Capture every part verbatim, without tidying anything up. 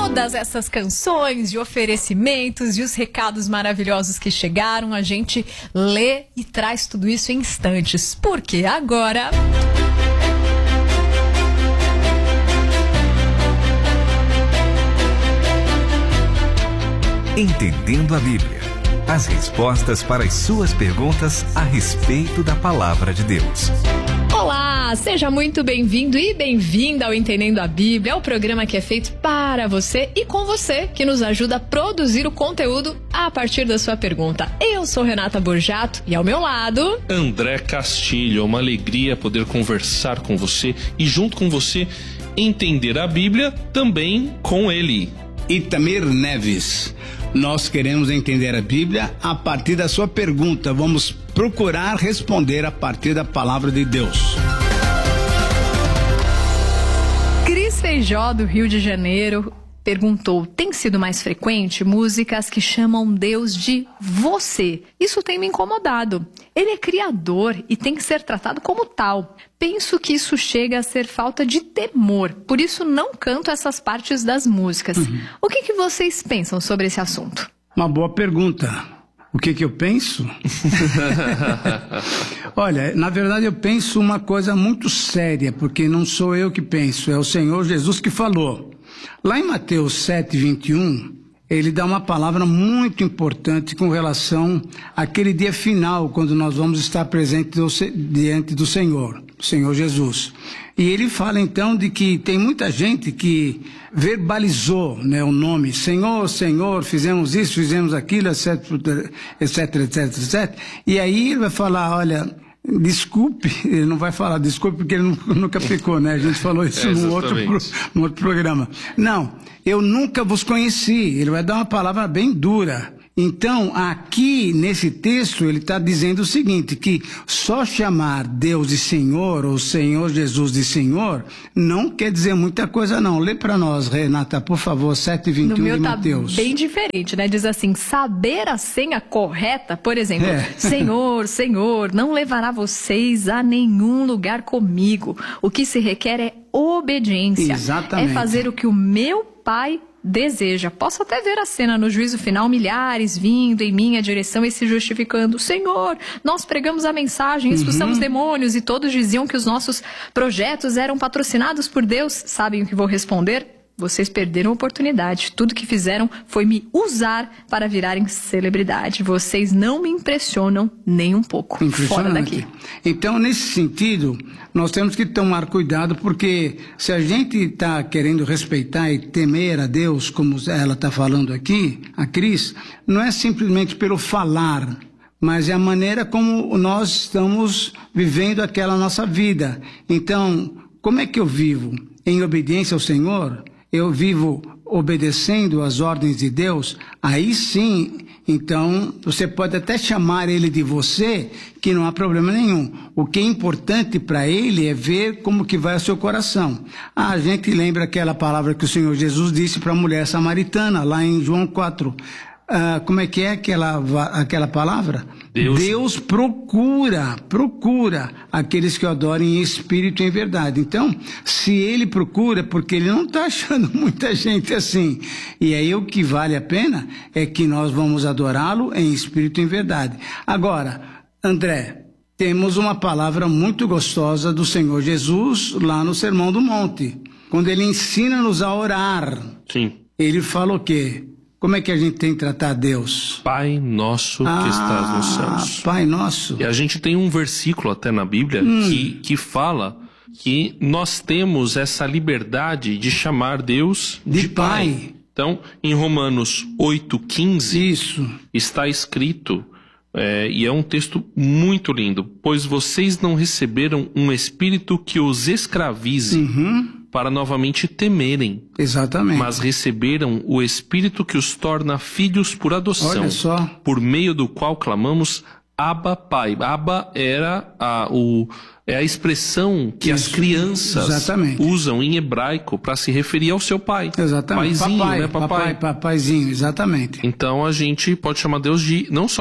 todas essas canções, de oferecimentos e os recados maravilhosos que chegaram, a gente lê e traz tudo isso em instantes. Porque agora... Entendendo a Bíblia. As respostas para as suas perguntas a respeito da Palavra de Deus. Olá, seja muito bem-vindo e bem-vinda ao Entendendo a Bíblia, é o programa que é feito para você e com você, que nos ajuda a produzir o conteúdo a partir da sua pergunta. Eu sou Renata Borjato e ao meu lado... André Castilho, é uma alegria poder conversar com você e junto com você entender a Bíblia também com ele. Itamir Neves. Nós queremos entender a Bíblia a partir da sua pergunta. Vamos procurar responder a partir da palavra de Deus. Cris Feijó, do Rio de Janeiro, perguntou: tem sido mais frequente músicas que chamam Deus de você? Isso tem me incomodado. Ele é criador e tem que ser tratado como tal. Penso que isso chega a ser falta de temor, por isso não canto essas partes das músicas. Uhum. O que, que vocês pensam sobre esse assunto? Uma boa pergunta. O que, que eu penso? Olha, na verdade eu penso uma coisa muito séria, porque não sou eu que penso, é o Senhor Jesus que falou. Lá em Mateus sete, vinte e um, ele dá uma palavra muito importante com relação àquele dia final, quando nós vamos estar presentes diante do Senhor, o Senhor Jesus. E ele fala então de que tem muita gente que verbalizou, né, o nome Senhor, Senhor, fizemos isso, fizemos aquilo, etc, etc, etc, etc. E aí ele vai falar, olha... Desculpe, ele não vai falar desculpe porque ele nunca pecou, né? A gente falou isso é, no, outro, no outro programa. Não, eu nunca vos conheci. Ele vai dar uma palavra bem dura. Então, aqui nesse texto, ele está dizendo o seguinte, que só chamar Deus de Senhor, ou Senhor Jesus de Senhor, não quer dizer muita coisa não. Lê para nós, Renata, por favor, sete, vinte e um de Mateus. Tá bem diferente, né? Diz assim, saber a senha correta, por exemplo, é. Senhor, Senhor, não levará vocês a nenhum lugar comigo. O que se requer é obediência. Exatamente. É fazer o que o meu Pai deseja. Posso até ver a cena no juízo final, milhares vindo em minha direção e se justificando. Senhor, nós pregamos a mensagem, expulsamos uhum. demônios e todos diziam que os nossos projetos eram patrocinados por Deus. Sabem o que vou responder? Vocês perderam a oportunidade. Tudo que fizeram foi me usar para virarem celebridade. Vocês não me impressionam nem um pouco. Fora daqui. Então, nesse sentido, nós temos que tomar cuidado, porque se a gente está querendo respeitar e temer a Deus, como ela está falando aqui, a Cris, não é simplesmente pelo falar, mas é a maneira como nós estamos vivendo aquela nossa vida. Então, como é que eu vivo? Em obediência ao Senhor? Eu vivo obedecendo às ordens de Deus? Aí sim, então, você pode até chamar ele de você, que não há problema nenhum. O que é importante para ele é ver como que vai o seu coração. Ah, a gente lembra aquela palavra que o Senhor Jesus disse para a mulher samaritana, lá em João quatro. Ah, como é que é aquela, aquela palavra? Deus. Deus procura, procura aqueles que o adorem em espírito e em verdade. Então, se ele procura, porque ele não está achando muita gente assim. E aí o que vale a pena é que nós vamos adorá-lo em espírito e em verdade. Agora, André, temos uma palavra muito gostosa do Senhor Jesus lá no Sermão do Monte. Quando ele ensina-nos a orar. Sim. Ele fala o quê? Como é que a gente tem que tratar Deus? Pai nosso ah, que estás nos céus. Pai nosso. E a gente tem um versículo até na Bíblia hum. que, que fala que nós temos essa liberdade de chamar Deus de, de pai. pai. Então, em Romanos oito, quinze, Isso. está escrito, é, e é um texto muito lindo, pois vocês não receberam um espírito que os escravize, uhum. para novamente temerem. Exatamente. Mas receberam o Espírito que os torna filhos por adoção. Olha só. Por meio do qual clamamos Abba Pai. Abba era a, o, é a expressão que Isso. as crianças Exatamente. usam em hebraico para se referir ao seu pai. Exatamente. Paizinho, papai, né, papai? Papai, papaizinho, exatamente. Então a gente pode chamar Deus de, não só de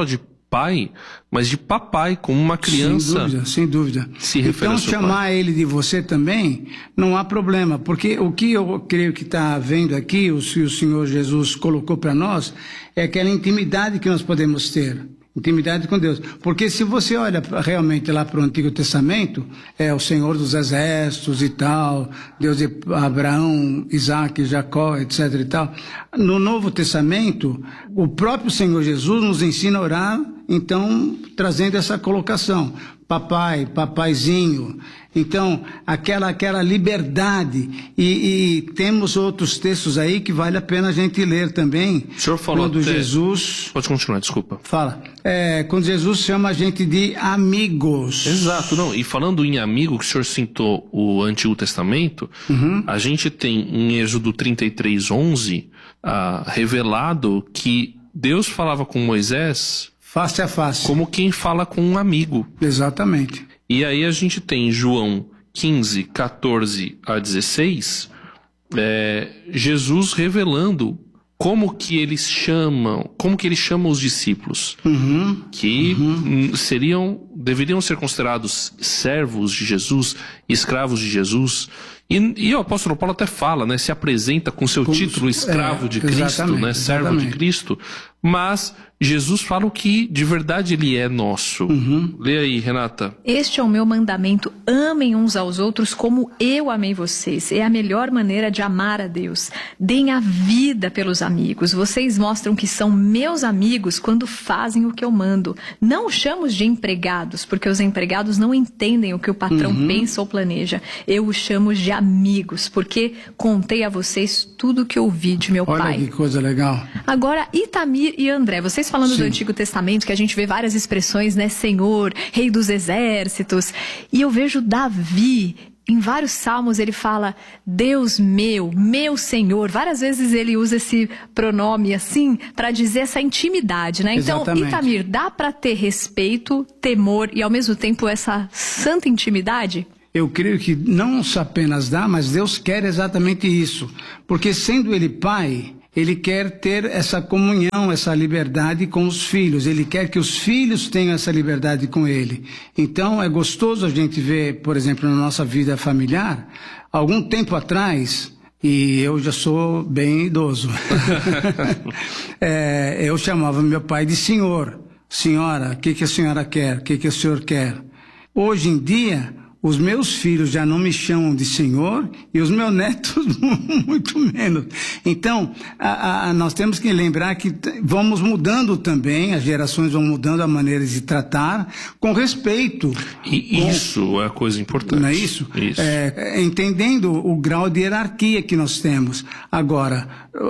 pai, mas de papai, como uma criança. Sem dúvida, sem dúvida. Se refere então, ao seu chamar pai. ele de você também, não há problema, porque o que eu creio que está vendo aqui, o que o Senhor Jesus colocou para nós, é aquela intimidade que nós podemos ter. Intimidade com Deus. Porque se você olha realmente lá para o Antigo Testamento, é o Senhor dos Exércitos e tal, Deus de Abraão, Isaac, Jacó, etc e tal. No Novo Testamento, o próprio Senhor Jesus nos ensina a orar, então, trazendo essa colocação. Papai, papaizinho. Então, aquela, aquela liberdade. E, e temos outros textos aí que vale a pena a gente ler também. O senhor falou quando até... Jesus... Pode continuar, desculpa. Fala. É, quando Jesus chama a gente de amigos. Exato, não. E falando em amigo, que o senhor citou o Antigo Testamento, uhum. a gente tem em Êxodo trinta e três, onze, ah, revelado que Deus falava com Moisés... Face a face. Como quem fala com um amigo. Exatamente. E aí a gente tem João quinze, catorze a dezesseis, é, Jesus revelando como que eles chamam, como que ele chama os discípulos, uhum, que uhum. seriam, deveriam ser considerados servos de Jesus, escravos de Jesus. E, e o apóstolo Paulo até fala, né, se apresenta com seu Como, título escravo é, de Cristo, né, servo exatamente. de Cristo, mas Jesus fala o que de verdade ele é nosso. Uhum. Lê aí, Renata. Este é o meu mandamento, amem uns aos outros como eu amei vocês. É a melhor maneira de amar a Deus. Deem a vida pelos amigos. Vocês mostram que são meus amigos quando fazem o que eu mando. Não os chamo de empregados, porque os empregados não entendem o que o patrão uhum. pensa ou planeja. Eu os chamo de amigos, porque contei a vocês tudo o que ouvi de meu Olha pai. Olha que coisa legal. Agora, Itamir e André, vocês falando Sim. do Antigo Testamento, que a gente vê várias expressões, né? Senhor, Rei dos Exércitos. E eu vejo Davi, em vários salmos, ele fala, Deus meu, meu Senhor. Várias vezes ele usa esse pronome assim, para dizer essa intimidade, né? Então, Exatamente. Itamir, dá para ter respeito, temor e ao mesmo tempo essa santa intimidade? Eu creio que não apenas dá, mas Deus quer exatamente isso. Porque sendo Ele Pai, Ele quer ter essa comunhão, essa liberdade com os filhos. Ele quer que os filhos tenham essa liberdade com Ele. Então é gostoso a gente ver, por exemplo, na nossa vida familiar, algum tempo atrás... E eu já sou bem idoso. é, eu chamava meu pai de senhor. Senhora, o que, que a senhora quer? O que, que o senhor quer? Hoje em dia... Os meus filhos já não me chamam de senhor e os meus netos muito menos. Então, a, a, nós temos que lembrar que vamos mudando também, as gerações vão mudando a maneira de tratar com respeito. E com, isso é a coisa importante. Não é isso? Isso. É, entendendo o grau de hierarquia que nós temos. Agora,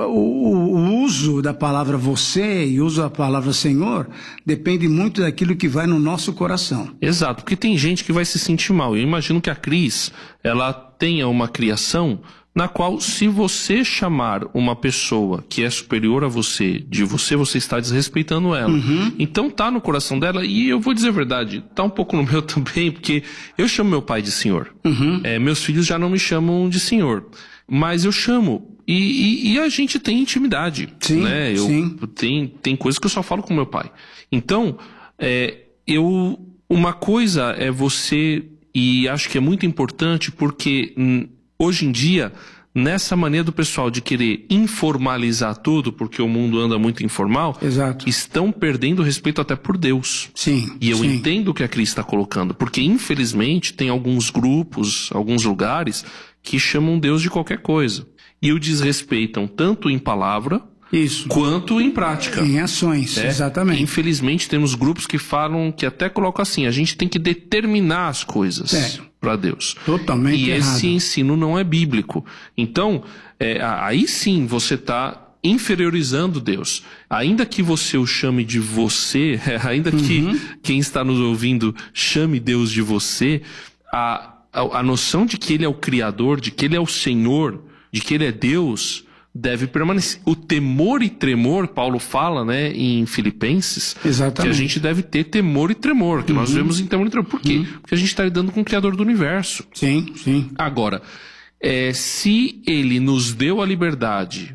o, o uso da palavra você e o uso da palavra senhor depende muito daquilo que vai no nosso coração. Exato, porque tem gente que vai se sentir mal. Eu imagino que a Cris, ela tenha uma criação na qual, se você chamar uma pessoa que é superior a você, de você, você está desrespeitando ela. Uhum. Então tá no coração dela, e eu vou dizer a verdade, tá um pouco no meu também, porque eu chamo meu pai de senhor. Uhum. É, meus filhos já não me chamam de senhor, mas eu chamo. E, e, e a gente tem intimidade. Sim, né? Eu, sim. Tem, tem coisas que eu só falo com meu pai. Então, é, eu, uma coisa é você... E acho que é muito importante porque hum, hoje em dia, nessa mania do pessoal de querer informalizar tudo, porque o mundo anda muito informal, Exato. Estão perdendo respeito até por Deus. Sim. E eu sim. entendo o que a Cris está colocando, porque infelizmente tem alguns grupos, alguns lugares, que chamam Deus de qualquer coisa. E o desrespeitam tanto em palavra... Isso. Quanto em prática. Em ações, é? exatamente. Infelizmente temos grupos que falam, que até colocam assim, a gente tem que determinar as coisas é. para Deus. Totalmente E errado. esse ensino não é bíblico. Então, é, aí sim você está inferiorizando Deus. Ainda que você o chame de você, ainda que uhum. quem está nos ouvindo chame Deus de você, a, a, a noção de que Ele é o Criador, de que Ele é o Senhor, de que Ele é Deus... deve permanecer. O temor e tremor, Paulo fala, né, em Filipenses, Exatamente. que a gente deve ter temor e tremor, que uhum. nós vemos em temor e tremor. Por quê? Uhum. Porque a gente está lidando com o Criador do Universo. Sim, sim. Agora, é, se Ele nos deu a liberdade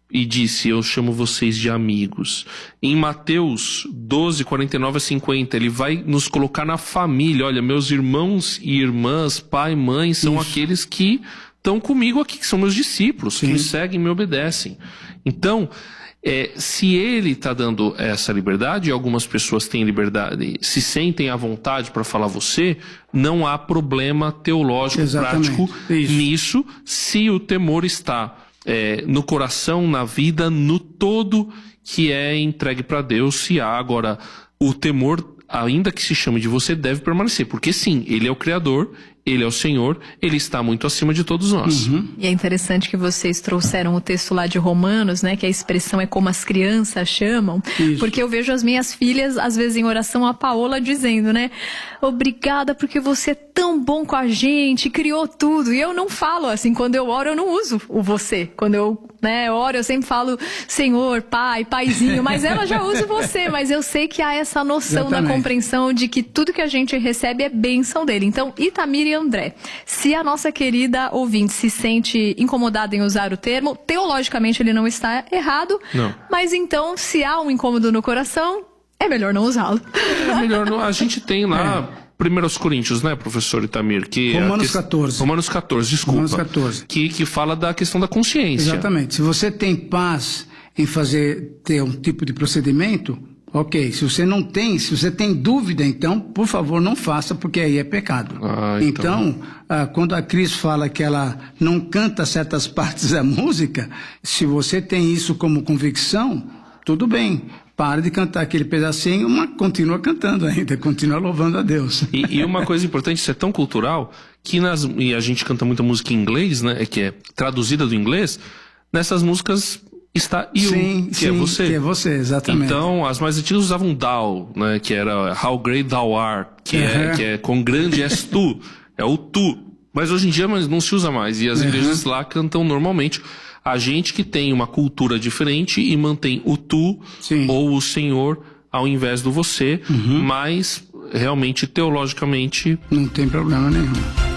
e disse, eu chamo vocês de amigos. Em Mateus doze, quarenta e nove a cinquenta, ele vai nos colocar na família. Olha, meus irmãos e irmãs, pai e mãe, são Isso. aqueles que estão comigo aqui, que são meus discípulos, Sim. que me seguem e me obedecem. Então, é, se ele está dando essa liberdade, e algumas pessoas têm liberdade, se sentem à vontade para falar você, não há problema teológico, Exatamente. prático Isso. nisso, se o temor está é, no coração, na vida, no todo que é entregue para Deus. Se há agora o temor, ainda que se chame de você, deve permanecer, porque sim, ele é o Criador, ele é o Senhor, ele está muito acima de todos nós. Uhum. E é interessante que vocês trouxeram o texto lá de Romanos, né? Que a expressão é como as crianças chamam. Isso. Porque eu vejo as minhas filhas, às vezes em oração, a Paola dizendo, né? Obrigada porque você é tão bom com a gente, criou tudo. E eu não falo assim, quando eu oro eu não uso o você. Quando eu né, oro eu sempre falo Senhor, Pai, Paizinho. Mas ela já usa o você. Mas eu sei que há essa noção Exatamente. da compreensão de que tudo que a gente recebe é bênção dele. Então, Itamir e André, se a nossa querida ouvinte se sente incomodada em usar o termo, teologicamente ele não está errado, não. Mas então, se há um incômodo no coração, é melhor não usá-lo. É melhor não. A gente tem lá é. Primeiros Coríntios, né, professor Itamir? Que Romanos que... catorze. Romanos catorze, desculpa. Romanos catorze. Que, que fala da questão da consciência. Exatamente. Se você tem paz em fazer, ter um tipo de procedimento, ok. Se você não tem, se você tem dúvida, então, por favor, não faça, porque aí é pecado. Ah, então, então ah, quando a Cris fala que ela não canta certas partes da música, se você tem isso como convicção, tudo bem. Para de cantar aquele pedacinho, mas continua cantando ainda, continua louvando a Deus. E, e uma coisa importante, isso é tão cultural, que nas, e a gente canta muita música em inglês, né, que é traduzida do inglês, nessas músicas está you, sim, que sim, é você. que é você, exatamente. Então, as mais antigas usavam thou, né, que era how great thou art, que, uhum. é, que é quão grande és tu, é o tu. Mas hoje em dia mas não se usa mais, e as uhum. igrejas lá cantam normalmente. A gente que tem uma cultura diferente e mantém o tu Sim. ou o Senhor ao invés do você, uhum. mas realmente, teologicamente... Não tem problema nenhum.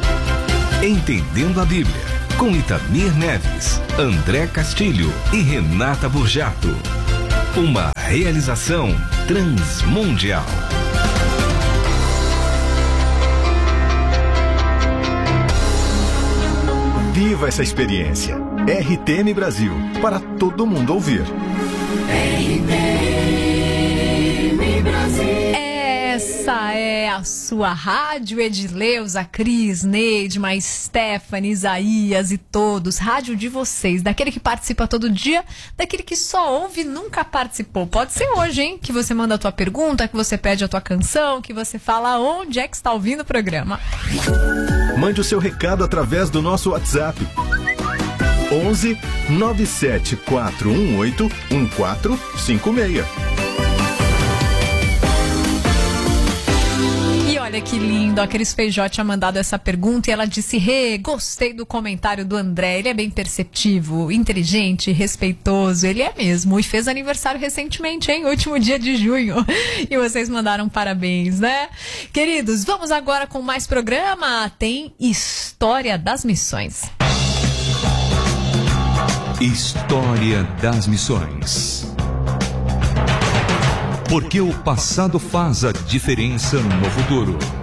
Entendendo a Bíblia, com Itamir Neves, André Castilho e Renata Burjato. Uma realização transmundial. Viva essa experiência. R T M Brasil, para todo mundo ouvir. R T M Brasil. Essa é a sua rádio, Edileuza, Cris, Neidma, Stephanie, Isaías e todos. Rádio de vocês, daquele que participa todo dia, daquele que só ouve e nunca participou. Pode ser hoje, hein? Que você manda a tua pergunta, que você pede a tua canção, que você fala onde é que está ouvindo o programa. Mande o seu recado através do nosso WhatsApp. onze nove sete quatro um oito um quatro cinco seis. E olha que lindo, a Cris Feijó tinha mandado essa pergunta e ela disse: Rê, gostei do comentário do André, ele é bem perceptivo, inteligente, respeitoso, ele é mesmo, e fez aniversário recentemente, hein, último dia de junho, e vocês mandaram parabéns, né? Queridos, vamos agora com mais programa, tem História das Missões. História das Missões. Porque o passado faz a diferença no futuro.